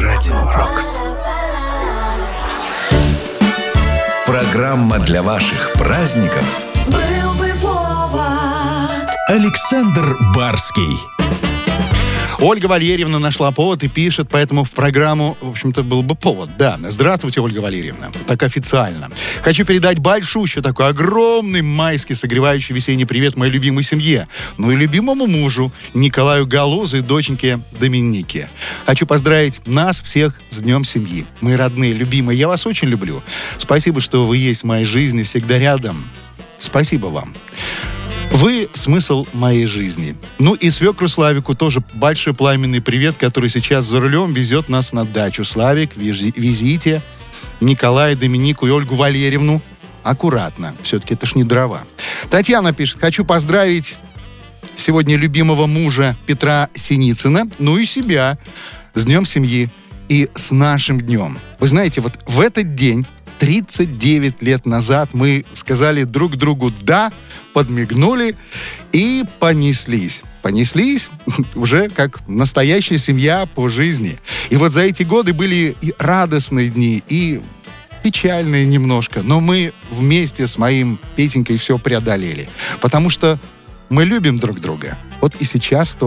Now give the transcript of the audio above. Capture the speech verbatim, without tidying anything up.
Радио Рокс. Программа для ваших праздников. Был бы повод. Александр Барский. Ольга Валерьевна нашла повод и пишет, поэтому в программу, в общем-то, был бы повод. Да, здравствуйте, Ольга Валерьевна. Так официально. Хочу передать большущий такой огромный майский согревающий весенний привет моей любимой семье. Ну и любимому мужу Николаю Галузу и доченьке Доминике. Хочу поздравить нас всех с Днем Семьи. Мои родные, любимые, я вас очень люблю. Спасибо, что вы есть в моей жизни, всегда рядом. Спасибо вам. Вы — смысл моей жизни. Ну и свекру Славику тоже большой пламенный привет, который сейчас за рулем везет нас на дачу. Славик, вези, везите Николая, Доминику и Ольгу Валерьевну аккуратно. Все-таки это ж не дрова. Татьяна пишет: хочу поздравить сегодня любимого мужа Петра Синицына, ну и себя с Днем Семьи и с нашим днем. Вы знаете, вот в этот день тридцать девять лет назад мы сказали друг другу «да», подмигнули и понеслись. Понеслись уже как настоящая семья по жизни. И вот за эти годы были и радостные дни, и печальные немножко. Но мы вместе с моим Петенькой все преодолели. Потому что мы любим друг друга. Вот и сейчас то